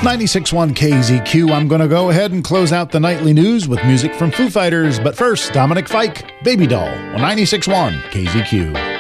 96.1 KZQ. I'm going to go ahead and close out the nightly news with music from Foo Fighters. But first, Dominic Fike, Baby Doll, on 96.1 KZQ.